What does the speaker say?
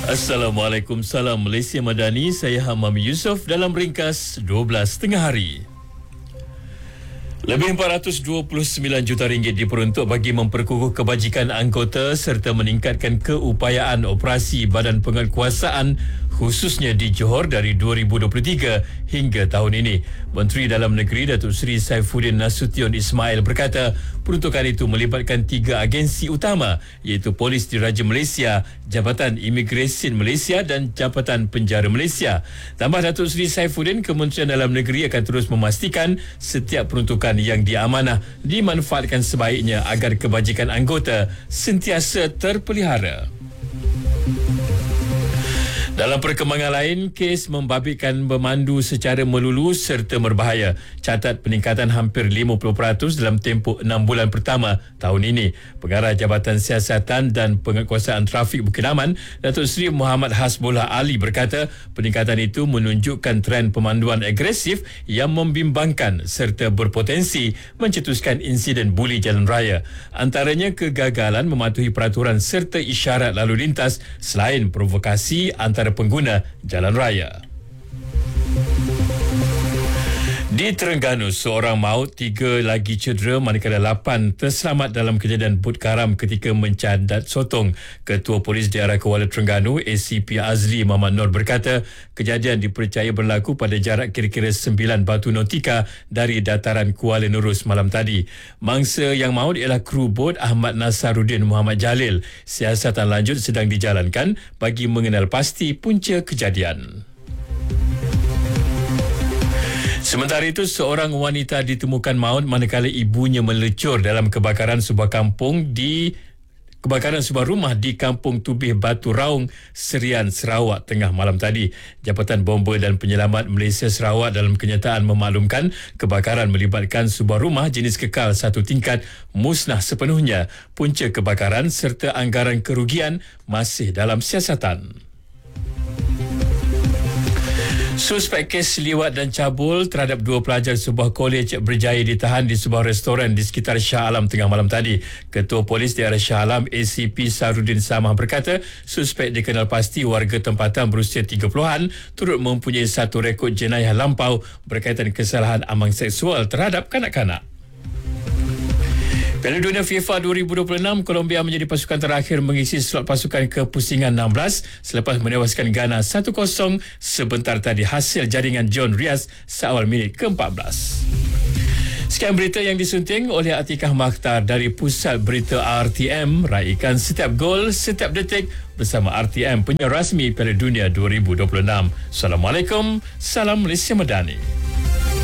Assalamualaikum, salam Malaysia Madani. Saya Hamam Yusof dalam ringkas 12 tengah hari. Lebih 429 juta ringgit diperuntuk bagi memperkukuh kebajikan anggota serta meningkatkan keupayaan operasi Badan Penguatkuasaan khususnya di Johor dari 2023 hingga tahun ini. Menteri Dalam Negeri Datuk Seri Saifuddin Nasution Ismail berkata peruntukan itu melibatkan 3 agensi utama iaitu Polis Diraja Malaysia, Jabatan Imigresen Malaysia dan Jabatan Penjara Malaysia. Tambah Datuk Seri Saifuddin, Kementerian Dalam Negeri akan terus memastikan setiap peruntukan yang diamanah dimanfaatkan sebaiknya agar kebajikan anggota sentiasa terpelihara. Dalam perkembangan lain, kes membabitkan memandu secara melulu serta berbahaya catat peningkatan hampir 50% dalam tempoh 6 bulan pertama tahun ini. Pengarah Jabatan Siasatan dan Penguatkuasaan Trafik Bukit Aman, Datuk Seri Muhammad Hasbullah Ali berkata peningkatan itu menunjukkan tren pemanduan agresif yang membimbangkan serta berpotensi mencetuskan insiden buli jalan raya. Antaranya kegagalan mematuhi peraturan serta isyarat lalu lintas selain provokasi antara pengguna jalan raya. Di Terengganu, seorang maut, 3 lagi cedera manakala 8 terselamat dalam kejadian bot karam ketika mencadat sotong. Ketua Polis Daerah Kuala Terengganu, ACP Azli Muhammad Nur berkata kejadian dipercaya berlaku pada jarak kira-kira 9 batu nautika dari dataran Kuala Nurus malam tadi. Mangsa yang maut ialah kru bot Ahmad Nasaruddin Muhammad Jalil. Siasatan lanjut sedang dijalankan bagi mengenal pasti punca kejadian. Sementara itu, seorang wanita ditemukan maut manakala ibunya melecur dalam kebakaran sebuah rumah di Kampung Tubih Batu Raung, Serian, Sarawak tengah malam tadi. Jabatan Bomba dan Penyelamat Malaysia Sarawak dalam kenyataan memaklumkan kebakaran melibatkan sebuah rumah jenis kekal satu tingkat musnah sepenuhnya. Punca kebakaran serta anggaran kerugian masih dalam siasatan. Suspek kes liwat dan cabul terhadap 2 pelajar sebuah kolej berjaya ditahan di sebuah restoran di sekitar Shah Alam tengah malam tadi. Ketua Polis Daerah Shah Alam, ACP Sarudin Samah berkata suspek dikenal pasti warga tempatan berusia 30-an turut mempunyai satu rekod jenayah lampau berkaitan kesalahan amang seksual terhadap kanak-kanak. Piala Dunia FIFA 2026, Colombia menjadi pasukan terakhir mengisi slot pasukan kepusingan 16 selepas menewaskan Ghana 1-0 sebentar tadi hasil jaringan John Rias seawal minit ke-14. Sekian berita yang disunting oleh Atikah Makhtar dari Pusat Berita RTM. Raikan setiap gol, setiap detik bersama RTM, penyiar rasmi Piala Dunia 2026. Assalamualaikum, salam Malaysia Madani.